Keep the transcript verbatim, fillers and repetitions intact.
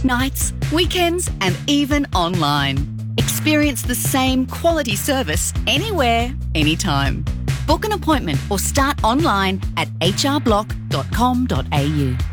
nights, weekends, and even online. Experience the same quality service anywhere, anytime. Book an appointment or start online at h r block dot com dot a u.